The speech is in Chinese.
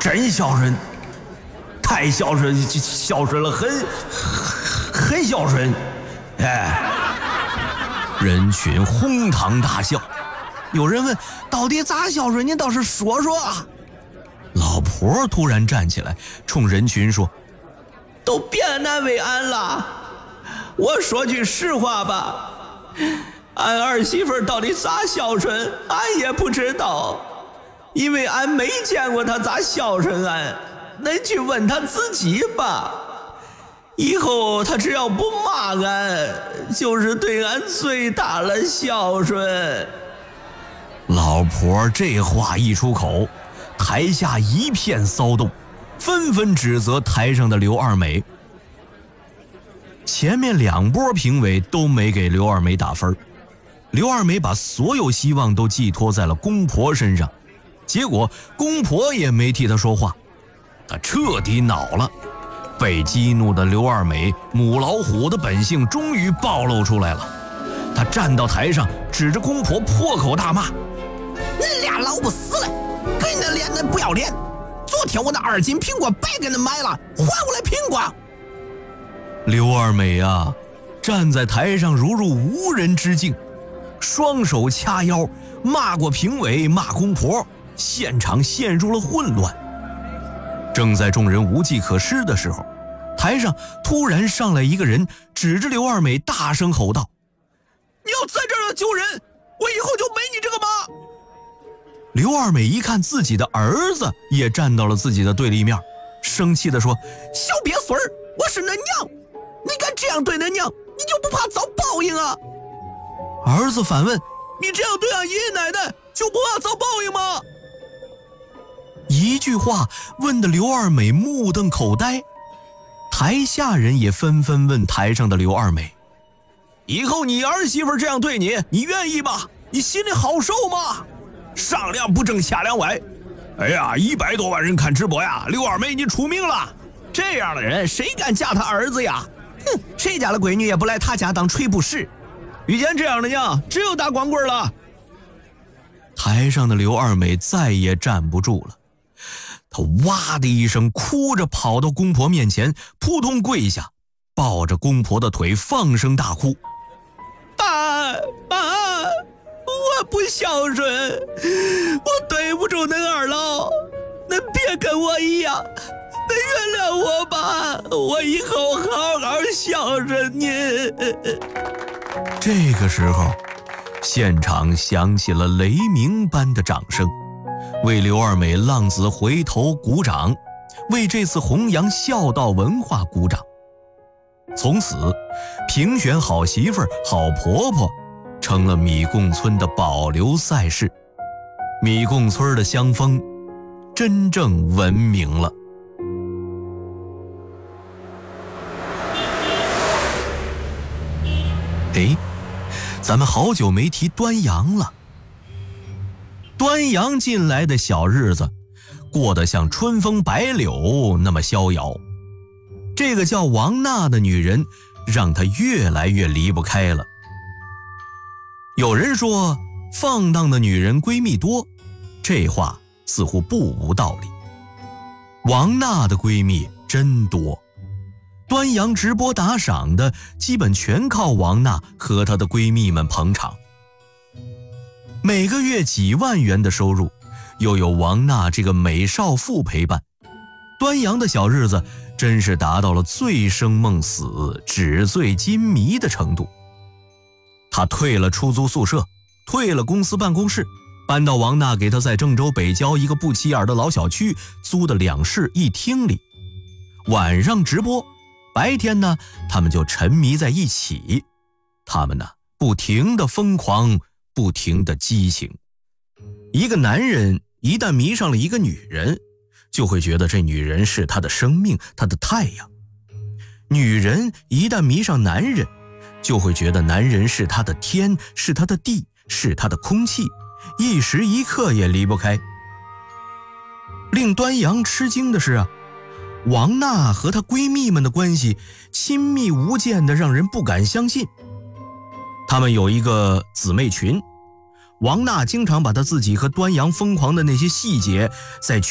真孝顺，太孝顺，孝顺了，很孝顺。哎， 人群哄堂大笑。有人问：到底咋孝顺？您倒是说说啊！老婆突然站起来，冲人群说： 都别难为俺了，我说句实话吧，俺儿媳妇到底咋孝顺，俺也不知道，因为俺没见过她咋孝顺俺，恁去问她自己吧。以后她只要不骂俺，就是对俺最大的孝顺。 老婆这话一出口，台下一片骚动，纷纷指责台上的刘二美。前面2波评委都没给刘二美打分，刘二美把所有希望都寄托在了公婆身上，结果公婆也没替她说话，她彻底恼了。被激怒的刘二美母老虎的本性终于暴露出来了，她站到台上，指着公婆破口大骂： 恁俩老不死了，给恁脸恁不要脸！昨天我那2斤苹果白给恁买了，还我来苹果！ 刘二美啊，站在台上如入无人之境，双手掐腰，骂过评委，骂公婆，现场陷入了混乱。正在众人无计可施的时候，台上突然上来一个人，指着刘二美大声吼道： 你要在这儿救人，我以后就没你这个妈！ 刘二美一看自己的儿子也站到了自己的对立面，生气地说： 小鳖孙儿，我是恁娘，你敢这样对恁娘，你就不怕遭报应啊？ 儿子反问： 你这样对俺爷爷奶奶就不怕遭报应吗？ 一句话问得刘二美目瞪口呆，台下人也纷纷问台上的刘二美： 以后你儿媳妇这样对你，你愿意吗？你心里好受吗？上梁不正下梁歪。哎呀，100多万人看直播呀，刘二美你出名了，这样的人谁敢嫁他儿子呀？哼，谁家的闺女也不来他家当垂不是。遇见这样的娘，只有打光棍了。 台上的刘二美再也站不住了，她哇的一声哭着跑到公婆面前，扑通跪下，抱着公婆的腿放声大哭： 爸，我不孝顺，我对不住恁二老，恁别跟我一样，恁原谅我吧，我以后好好孝顺您。 这个时候，现场响起了雷鸣般的掌声，为刘二美浪子回头鼓掌，为这次弘扬孝道文化鼓掌。从此，评选好媳妇儿、好婆婆成了米贡村的保留赛事，米贡村的乡风真正文明了。哎，咱们好久没提端阳了。端阳进来的小日子，过得像春风白柳那么逍遥。这个叫王娜的女人，让她越来越离不开了。有人说，放荡的女人闺蜜多，这话似乎不无道理。王娜的闺蜜真多，端阳直播打赏的基本全靠王娜和她的闺蜜们捧场。每个月几万元的收入，又有王娜这个美少妇陪伴，端阳的小日子真是达到了醉生梦死、纸醉金迷的程度。她退了出租宿舍，退了公司办公室，搬到王娜给她在郑州北郊一个不起眼的老小区租的2室1厅里。晚上直播，白天呢，他们就沉迷在一起。他们呢，不停地疯狂，不停地激情。一个男人一旦迷上了一个女人，就会觉得这女人是他的生命，他的太阳。女人一旦迷上男人，就会觉得男人是他的天，是他的地，是他的空气，一时一刻也离不开。令端阳吃惊的是啊，王娜和她闺蜜们的关系亲密无间的让人不敢相信。她们有一个姊妹群，王娜经常把她自己和端阳疯狂的那些细节在